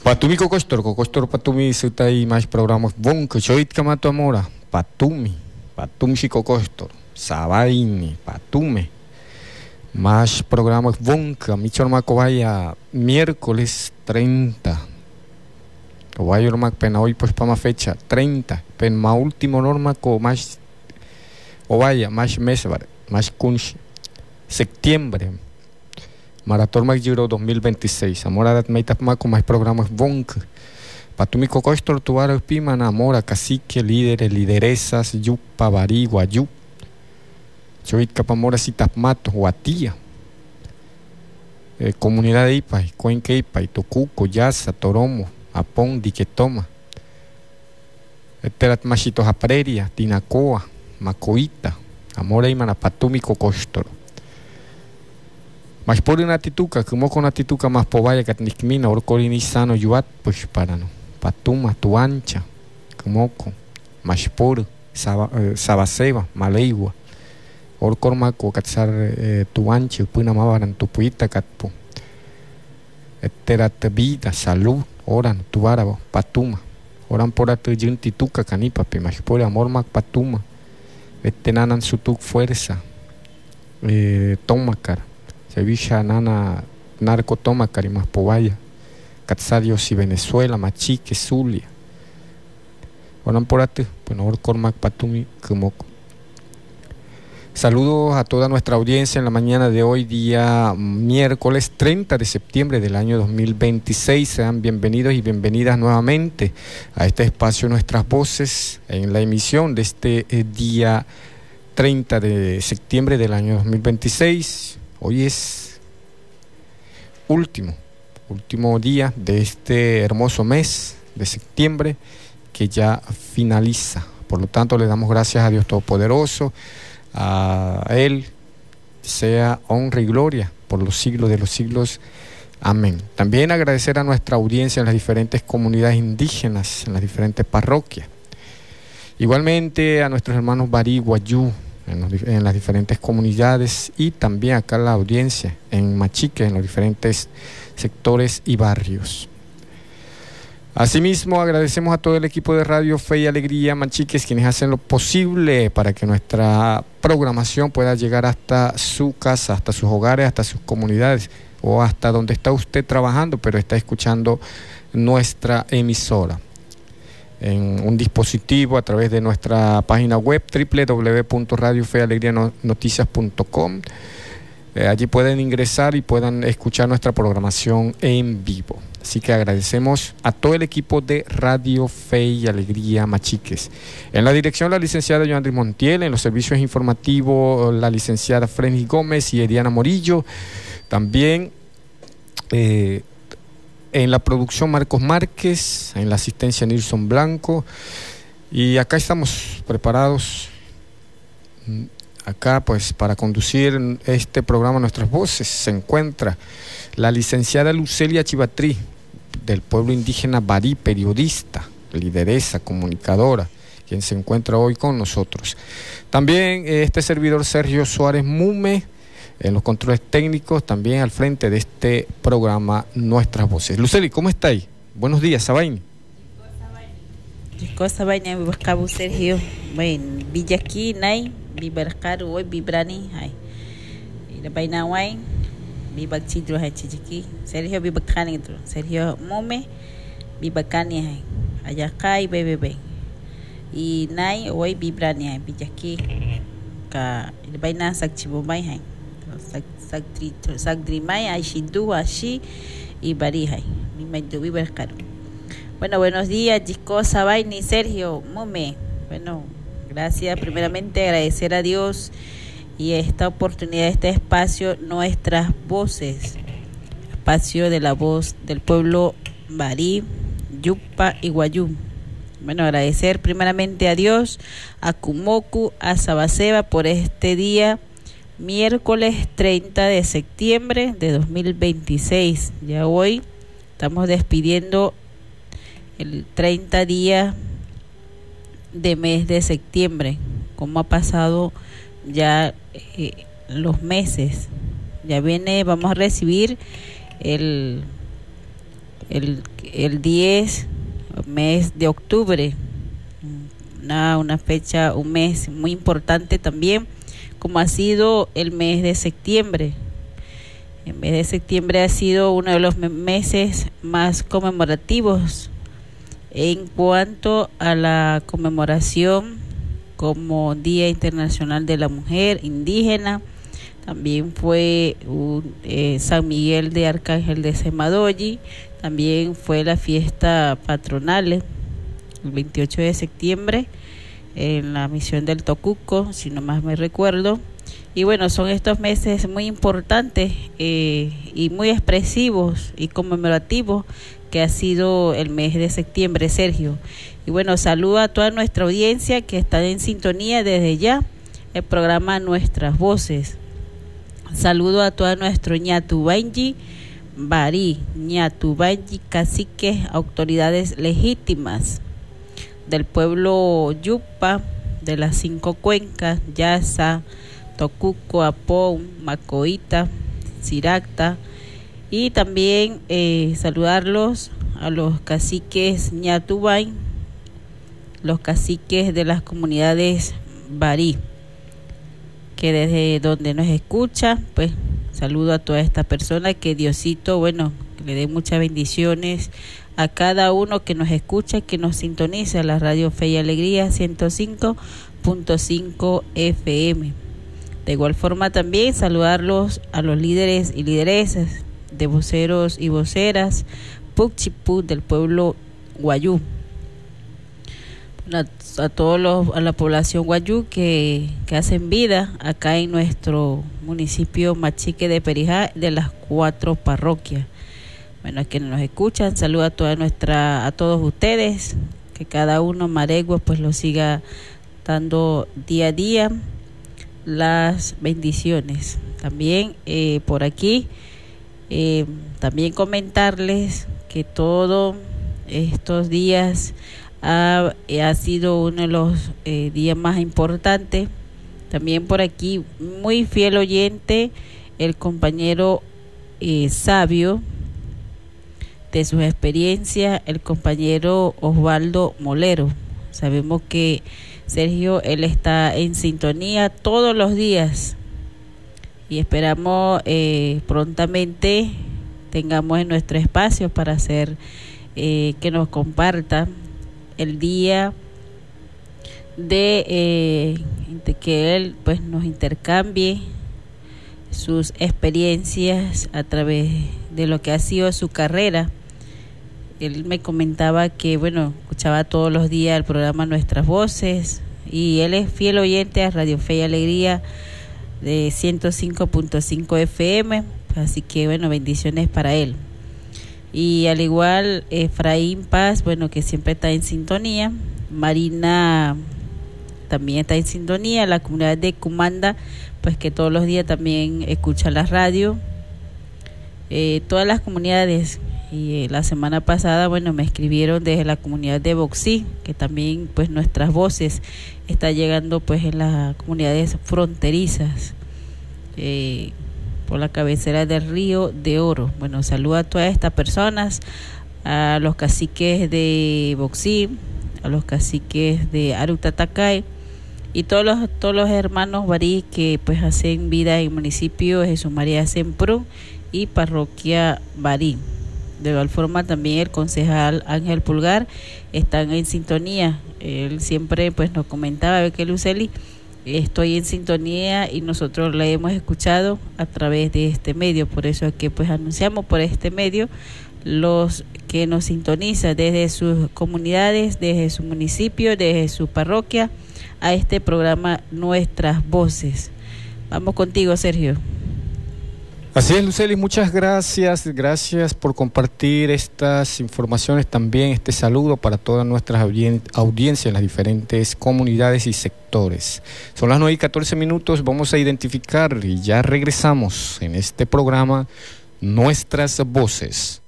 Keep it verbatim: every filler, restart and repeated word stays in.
Patumi kokostor, kokostor patumi sutai mais programas bonk, choit kamato amora, patumi, patumi si kokostor, sabaini, patume, más programas bonk, michor macovaya, miércoles treinta. Ovaya norma pena hoy pues para fecha treinta, pen ma último norma co más ovaya, más mes, más kunsh, septiembre. Maratón Mac Giro dos mil veintiséis. Amora meitas con más programas bonk. Patumi kokostor tuara pima namora cacique líderes lideresas yupa bari guayú. Choit capamora citasmato guatía. Eh, comunidad de Ipai, Cuenca Ipai, Tocuco, Yasa, Toromo, Apón, Diquetoma. Eterat machitos apreria, Tinacoa, Macoita. Amora y manapatumi kokostor. Mas por una tituca, como con una tituca más povaya que tnismina, orcorini sano yuat, pues para no. Patuma, tu ancha, como con, mas por, sabaseba, maleigua, orcormaco, catzar tu ancha, puna mabaran, tu puita catpo. Eterat vida, salud, oran, tu árabo, patuma. Oran por atu yun tituca canipa, pe mas por amor mac patuma. Etenanan su tuk fuerza, eh, toma cara. Sevilla, Nana, Narco, Toma, Carimas, Povaya, Catzadios y Venezuela, Machique, Zulia. Oran por ate, bueno, Cormac, Patumi, Kumoco. Saludos a toda nuestra audiencia en la mañana de hoy, día miércoles treinta de septiembre del año dos mil veintiséis. Sean bienvenidos y bienvenidas nuevamente a este espacio Nuestras Voces en la emisión de este eh, día treinta de septiembre del año dos mil veintiséis. Hoy es último, último día de este hermoso mes de septiembre que ya finaliza. Por lo tanto, le damos gracias a Dios Todopoderoso, a Él sea honra y gloria por los siglos de los siglos. Amén. También agradecer a nuestra audiencia en las diferentes comunidades indígenas, en las diferentes parroquias. Igualmente a nuestros hermanos Barí, Guayú, En, los, en las diferentes comunidades y también acá la audiencia en Machique, en los diferentes sectores y barrios. Asimismo, agradecemos a todo el equipo de Radio Fe y Alegría Machiques, quienes hacen lo posible para que nuestra programación pueda llegar hasta su casa, hasta sus hogares, hasta sus comunidades o hasta donde está usted trabajando, pero está escuchando nuestra emisora en un dispositivo a través de nuestra página web doble u doble u doble u punto radio fe alegría noticias punto com. Eh, allí pueden ingresar y puedan escuchar nuestra programación en vivo. Así que agradecemos a todo el equipo de Radio Fe y Alegría Machiques. En la dirección, la licenciada Joandri Montiel; en los servicios informativos, la licenciada Freddy Gómez y Ediana Morillo. También eh, en la producción Marcos Márquez, en la asistencia Nilson Blanco, y acá estamos preparados acá pues para conducir este programa Nuestras Voces. Se encuentra la licenciada Lucelia Chivatrí, del pueblo indígena Barí, periodista, lideresa, comunicadora, quien se encuentra hoy con nosotros. También este servidor Sergio Suárez Mume, en los controles técnicos, también al frente de este programa Nuestras Voces. Luceli, ¿cómo estáis? Buenos días, Sabaini. Chico Sabaini, mi buscabo Sergio. Bueno, villa aquí, Nay, mi barcaro hoy, vibrani, ay. Y la vaina guay, mi bacchidro, ay, chichiqui. Sergio, mi bacani, Sergio Mome, mi bacani, ay. Allá acá y bebé. Y Nay, hoy, vibrani, ay, villa aquí. Ka, la vaina sakchibomay, ay. Sagdrimay, Aishindu, Ashi y Barijay. Mi maidu vivercaro. Bueno, buenos días, chicos, Sabaini, Sergio, Mume. Bueno, gracias. Primeramente, agradecer a Dios y esta oportunidad, este espacio, Nuestras Voces, espacio de la voz del pueblo Barí, Yupa y Guayú. Bueno, agradecer primeramente a Dios, a Kumoku, a Sabaseba por este día. Miércoles treinta de septiembre de dos mil veintiséis. Ya hoy estamos despidiendo el treinta día de mes de septiembre. Cómo ha pasado ya eh, los meses. Ya viene, vamos a recibir el el, el diez, mes de octubre, una, una fecha, un mes muy importante también, como ha sido el mes de septiembre. El mes de septiembre ha sido uno de los meses más conmemorativos en cuanto a la conmemoración como Día Internacional de la Mujer Indígena. También fue un, eh, San Miguel de Arcángel de Semadoyi, también fue la fiesta patronal el veintiocho de septiembre en la misión del Tocuco, si no más me recuerdo. Y bueno, son estos meses muy importantes eh, y muy expresivos y conmemorativos que ha sido el mes de septiembre, Sergio. Y bueno, saludo a toda nuestra audiencia que está en sintonía desde ya el programa Nuestras Voces. Saludo a toda nuestro Ñatubainji Barí, Ñatubainji caciques, autoridades legítimas del pueblo Yupa, de las cinco cuencas, Yasa, Tocuco, Apón, Macoita, Siracta, y también eh, saludarlos a los caciques Ñatubay, los caciques de las comunidades Barí, que desde donde nos escucha, pues saludo a toda esta persona, que Diosito, bueno, que le dé muchas bendiciones a cada uno que nos escucha, que nos sintoniza la Radio Fe y Alegría ciento cinco punto cinco F M. De igual forma también saludarlos a los líderes y lideresas de voceros y voceras Pucchipú del pueblo Guayú, a, a todos los, a la población Guayú que, que hacen vida acá en nuestro municipio Machique de Perijá, de las cuatro parroquias. Bueno, a quienes nos escuchan, saludo a toda nuestra, a todos ustedes, que cada uno Maregua pues lo siga dando día a día las bendiciones. También eh, por aquí eh, también comentarles que todos estos días ha, ha sido uno de los eh, días más importantes. También por aquí muy fiel oyente el compañero eh, Sabio, de sus experiencias, el compañero Osvaldo Molero. Sabemos que Sergio, él está en sintonía todos los días y esperamos eh, prontamente tengamos en nuestro espacio para hacer eh, que nos comparta el día de, eh, de que él pues nos intercambie sus experiencias a través de lo que ha sido su carrera. Él me comentaba que, bueno, escuchaba todos los días el programa Nuestras Voces y él es fiel oyente a Radio Fe y Alegría de ciento cinco punto cinco F M, así que, bueno, bendiciones para él. Y al igual, Efraín Paz, bueno, que siempre está en sintonía. Marina también está en sintonía. La comunidad de Cumanda, pues que todos los días también escucha la radio. Eh, todas las comunidades. Y eh, la semana pasada, bueno, me escribieron desde la comunidad de Boxí, que también, pues, Nuestras Voces está llegando, pues, en las comunidades fronterizas, eh, por la cabecera del Río de Oro. Bueno, saludo a todas estas personas, a los caciques de Boxí, a los caciques de Arutatacay y todos los todos los hermanos barí que, pues, hacen vida en el municipio de Jesús María Semprún y parroquia Barí. De igual forma también el concejal Ángel Pulgar están en sintonía. Él siempre pues nos comentaba que Luceli, estoy en sintonía y nosotros la hemos escuchado a través de este medio. Por eso es que pues anunciamos por este medio los que nos sintonizan desde sus comunidades, desde su municipio, desde su parroquia, a este programa Nuestras Voces. Vamos contigo, Sergio. Así es, Luceli, muchas gracias, gracias por compartir estas informaciones, también este saludo para todas nuestras audien- audiencias en las diferentes comunidades y sectores. Son las nueve y catorce minutos, vamos a identificar y ya regresamos en este programa Nuestras Voces.